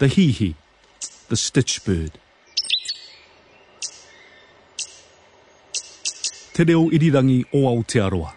the hihi, the stitch bird. Te reo irirangi o Aotearoa.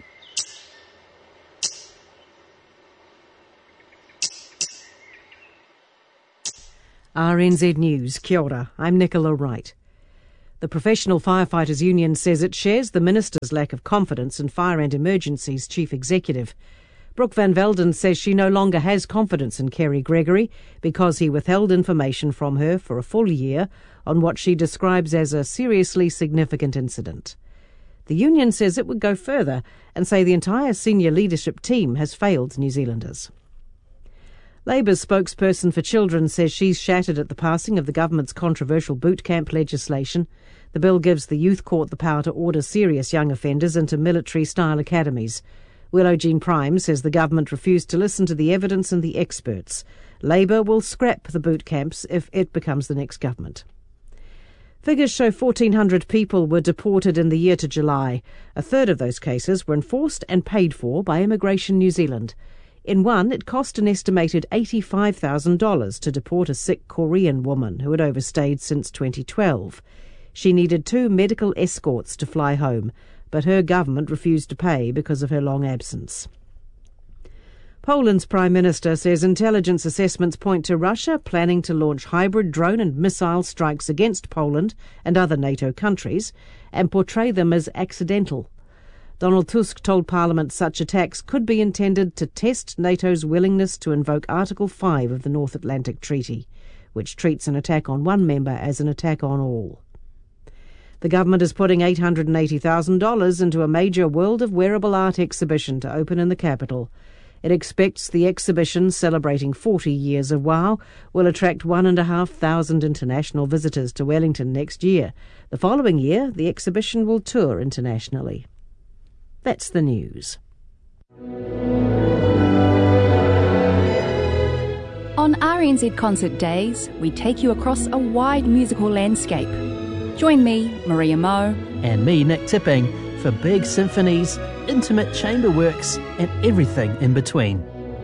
RNZ News, kia ora, I'm Nicola Wright. The Professional Firefighters Union says it shares the Minister's lack of confidence in Fire and Emergencies Chief Executive. Brooke Van Velden says she no longer has confidence in Kerry Gregory because he withheld information from her for a full year on what she describes as a seriously significant incident. The union says it would go further and say the entire senior leadership team has failed New Zealanders. Labour's spokesperson for children says she's shattered at the passing of the government's controversial boot camp legislation. The bill gives the Youth Court the power to order serious young offenders into military-style academies. Willow Jean Prime says the government refused to listen to the evidence and the experts. Labour will scrap the boot camps if it becomes the next government. Figures show 1,400 people were deported in the year to July. A third of those cases were enforced and paid for by Immigration New Zealand. In one, it cost an estimated $85,000 to deport a sick Korean woman who had overstayed since 2012. She needed 2 medical escorts to fly home, but her government refused to pay because of her long absence. Poland's Prime Minister says intelligence assessments point to Russia planning to launch hybrid drone and missile strikes against Poland and other NATO countries and portray them as accidental. Donald Tusk told Parliament such attacks could be intended to test NATO's willingness to invoke Article 5 of the North Atlantic Treaty, which treats an attack on one member as an attack on all. The government is putting $880,000 into a major World of Wearable Art exhibition to open in the capital. It expects the exhibition, celebrating 40 years of WOW, will attract 1,500 international visitors to Wellington next year. The following year, the exhibition will tour internationally. That's the news. On RNZ Concert Days, we take you across a wide musical landscape. Join me, Maria Moe, and me, Nick Tipping, for big symphonies, intimate chamber works, and everything in between.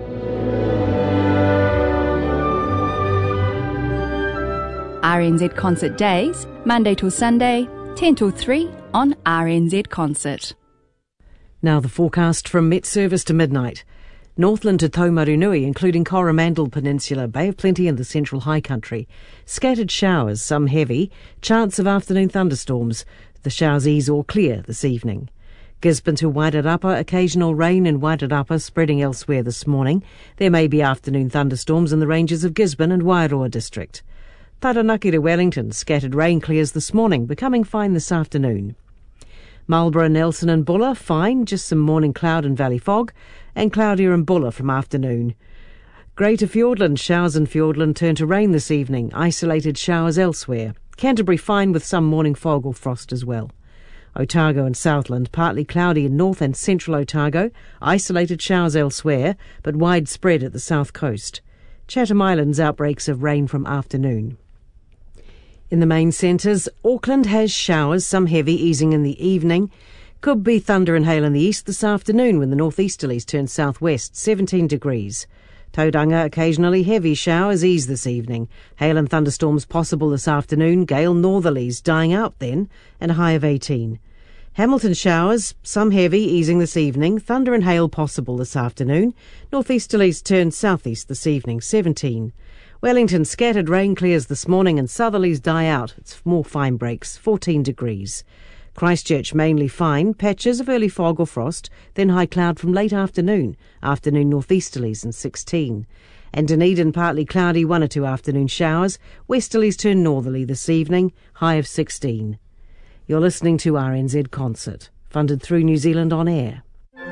RNZ Concert Days, Monday till Sunday, 10 till 3 on RNZ Concert. Now the forecast from Met Service to midnight. Northland to Taumarunui, including Coromandel Peninsula, Bay of Plenty and the Central High Country. Scattered showers, some heavy. Chance of afternoon thunderstorms. The showers ease or clear this evening. Gisborne to Wairarapa, occasional rain in Wairarapa spreading elsewhere this morning. There may be afternoon thunderstorms in the ranges of Gisborne and Wairoa district. Taranaki to Wellington, scattered rain clears this morning, becoming fine this afternoon. Marlborough, Nelson and Buller, fine, just some morning cloud and valley fog, and cloudier in Buller from afternoon. Greater Fiordland, showers in Fiordland turn to rain this evening, isolated showers elsewhere. Canterbury fine with some morning fog or frost as well. Otago and Southland, partly cloudy in north and central Otago, isolated showers elsewhere, but widespread at the south coast. Chatham Islands, outbreaks of rain from afternoon. In the main centres, Auckland has showers, some heavy, easing in the evening. Could be thunder and hail in the east this afternoon when the northeasterlies turn southwest, 17 degrees. Tauranga, occasionally heavy showers, ease this evening. Hail and thunderstorms possible this afternoon, gale northerlies dying out then, and a high of 18. Hamilton showers, some heavy, easing this evening. Thunder and hail possible this afternoon. Northeasterlies turn southeast this evening, 17. Wellington, scattered rain clears this morning and southerlies die out. It's more fine breaks, 14 degrees. Christchurch mainly fine, patches of early fog or frost, then high cloud from late afternoon. Afternoon northeasterlies and 16. And Dunedin, partly cloudy, 1 or 2 afternoon showers. Westerlies turn northerly this evening, high of 16. You're listening to RNZ Concert, funded through New Zealand On Air.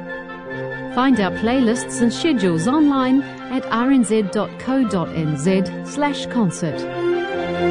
Find our playlists and schedules online at rnz.co.nz/concert.